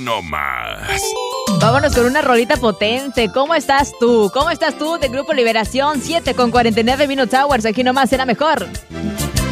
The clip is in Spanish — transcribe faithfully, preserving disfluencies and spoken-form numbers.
no más. Vámonos con una rolita potente. ¿Cómo estás tú? ¿Cómo estás tú de Grupo Liberación? siete con cuarenta y nueve Minutes Hours. Aquí nomás será mejor.